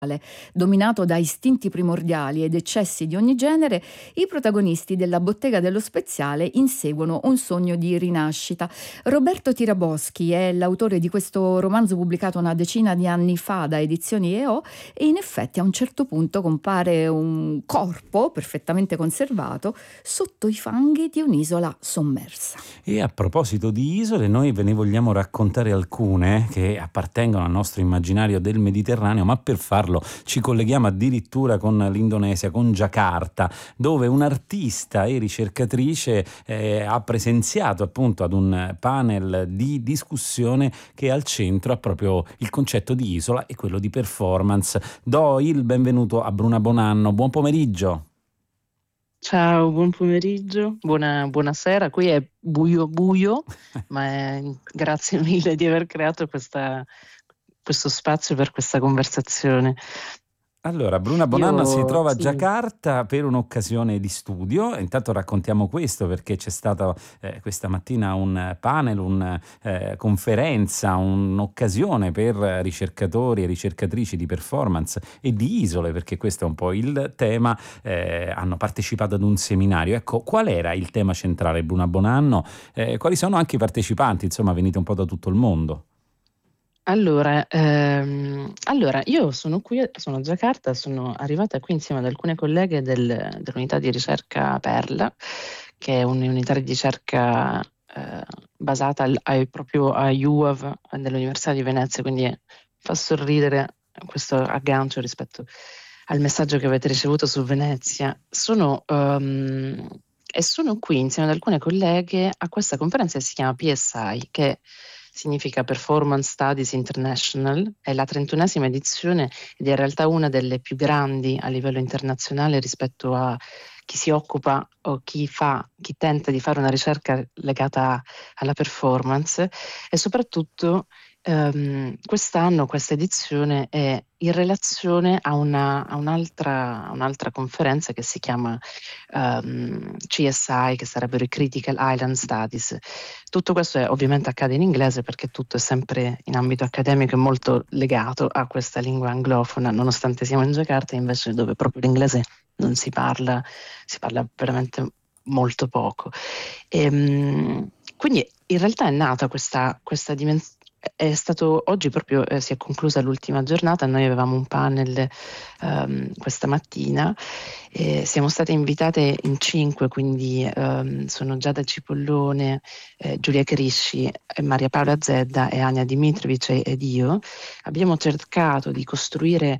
Dominato da istinti primordiali ed eccessi di ogni genere, i protagonisti della Bottega dello Speziale inseguono un sogno di rinascita. Roberto Tiraboschi è l'autore di questo romanzo pubblicato una decina di anni fa da Edizioni EO e in effetti a un certo punto compare un corpo perfettamente conservato sotto i fanghi di un'isola sommersa. E a proposito di isole, noi ve ne vogliamo raccontare alcune che appartengono al nostro immaginario del Mediterraneo, ma per farlo ci colleghiamo addirittura con l'Indonesia, con Giacarta, dove un'artista e ricercatrice ha presenziato appunto ad un panel di discussione che al centro ha proprio il concetto di isola e quello di performance. Do il benvenuto a Bruna Bonanno. Buon pomeriggio. Ciao, buon pomeriggio, buonasera. Qui è buio buio, ma grazie mille di aver creato questo spazio per questa conversazione. Allora, Bruna Bonanno si trova a Sì. Giacarta per un'occasione di studio. Intanto raccontiamo questo perché c'è stato questa mattina un panel, una conferenza, un'occasione per ricercatori e ricercatrici di performance e di isole, perché questo è un po' il tema. Hanno partecipato ad un seminario. Ecco, qual era il tema centrale, Bruna Bonanno? Quali sono anche i partecipanti? Insomma, venite un po' da tutto il mondo. Allora, io sono qui, sono a Giacarta, sono arrivata qui insieme ad alcune colleghe dell'unità di ricerca Perla, che è un'unità di ricerca basata proprio a UAV dell'Università di Venezia, quindi fa sorridere questo aggancio rispetto al messaggio che avete ricevuto su Venezia. E sono qui insieme ad alcune colleghe a questa conferenza che si chiama PSI, che significa Performance Studies International, è la 31esima edizione ed è in realtà una delle più grandi a livello internazionale rispetto a chi si occupa o chi tenta di fare una ricerca legata alla performance e soprattutto quest'anno questa edizione è in relazione a un'altra conferenza che si chiama CSI, che sarebbero i Critical Island Studies. Tutto questo ovviamente accade in inglese perché tutto è sempre in ambito accademico e molto legato a questa lingua anglofona, nonostante siamo in Giacarta, invece dove proprio l'inglese non si parla veramente molto poco. Quindi in realtà è nata questa dimensione. È stato oggi proprio si è conclusa l'ultima giornata, noi avevamo un panel questa mattina, siamo state invitate in 5, quindi sono Giada Cipollone, Giulia Crisci, Maria Paola Zedda e Ania Dimitrovic ed io. Abbiamo cercato di costruire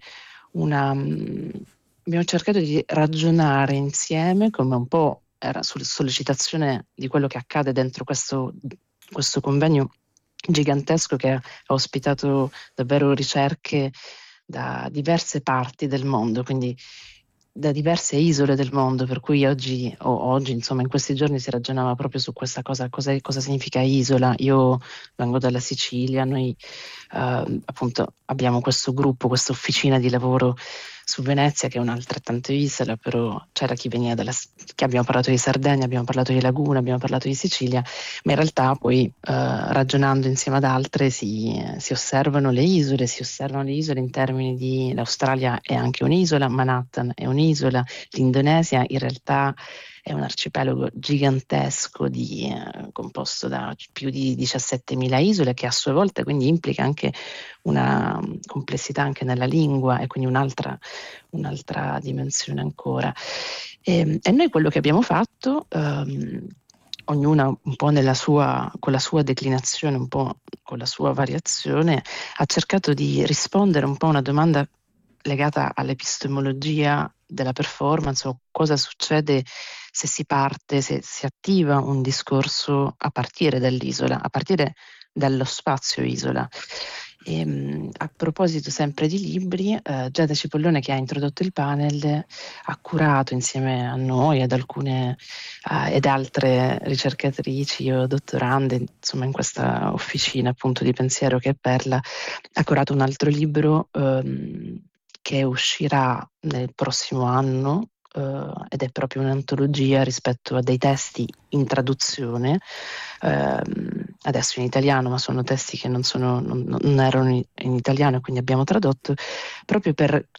abbiamo cercato di ragionare insieme, come un po' era sulla sollecitazione di quello che accade dentro questo convegno gigantesco che ha ospitato davvero ricerche da diverse parti del mondo, quindi da diverse isole del mondo, per cui oggi, insomma, in questi giorni si ragionava proprio su questa cosa significa isola. Io vengo dalla Sicilia, noi appunto abbiamo questo gruppo, questa officina di lavoro su Venezia che è un'altrettante isola, però c'era chi veniva che abbiamo parlato di Sardegna, abbiamo parlato di Laguna, abbiamo parlato di Sicilia, ma in realtà poi ragionando insieme ad altre si osservano le isole, in termini di l'Australia è anche un'isola, Manhattan è un'isola, l'Indonesia in realtà è un arcipelago gigantesco composto da più di 17.000 isole, che a sua volta quindi implica anche una complessità anche nella lingua e quindi un'altra dimensione ancora. E noi quello che abbiamo fatto, ognuna un po' con la sua declinazione, un po' con la sua variazione, ha cercato di rispondere un po' a una domanda legata all'epistemologia della performance o cosa succede se si parte, se si attiva un discorso a partire dall'isola, a partire dallo spazio isola. A proposito sempre di libri, Giada Cipollone, che ha introdotto il panel, ha curato insieme a noi ed altre ricercatrici o dottorande, insomma, in questa officina appunto di pensiero che è Perla, ha curato un altro libro che uscirà nel prossimo anno ed è proprio un'antologia rispetto a dei testi in traduzione adesso in italiano, ma sono testi che non erano in italiano e quindi abbiamo tradotto, proprio per